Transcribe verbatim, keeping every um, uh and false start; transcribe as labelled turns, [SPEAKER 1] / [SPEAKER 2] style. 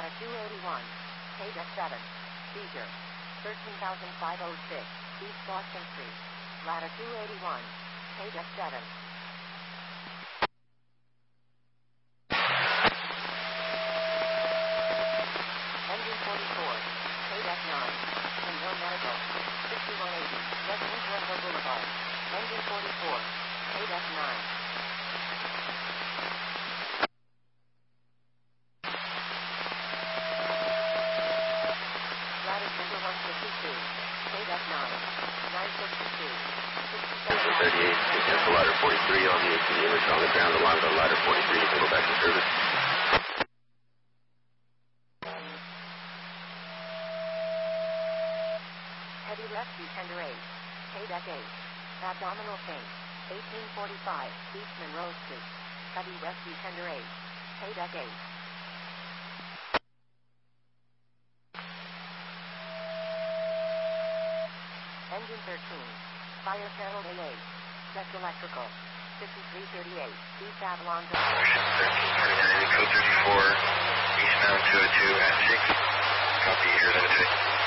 [SPEAKER 1] Lada two eighty-one, K seven, Seizure, thirteen thousand five hundred six, East Boston Street. Lada two eighty-one, K seven. Engine forty-four, K nine, Monroe Medical, sixty-one eighty, West Winnebago Boulevard. Engine forty-four, K nine. one fifty-two, K nine, nine sixty-two, sixty-seven.
[SPEAKER 2] thirty-eight, cancel ladder forty-three on the A T image on the ground along the ladder forty-three, you can go back to service.
[SPEAKER 1] Heavy rescue tender eight, K eight, abdominal pain, eighteen forty-five, East Monroe Street. Heavy rescue tender eight, K eight. Engine thirteen, fire channel A eight, Test Electrical, fifty-three thirty-eight, East Avalon Drive.
[SPEAKER 3] Ocean thirteen twenty-nine, code thirty-four, eastbound two oh two at six, copy here, limited.